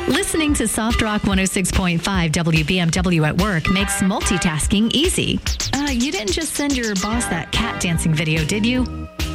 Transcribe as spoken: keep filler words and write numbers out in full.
Listening to Soft Rock one oh six point five W B M W at work makes multitasking easy. Uh, you didn't just send your boss that cat dancing video, did you?